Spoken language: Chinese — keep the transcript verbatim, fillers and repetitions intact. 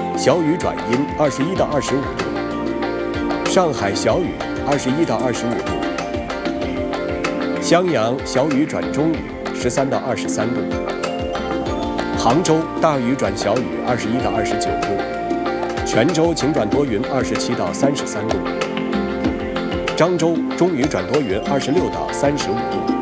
小雨转阴，二十一到二十五度；上海小雨，二十一到二十五度；襄阳小雨转中雨，十三到二十三度；杭州大雨转小雨，二十一到二十九度；泉州晴转多云，二十七到三十三度；漳州中雨转多云，二十六到三十五度。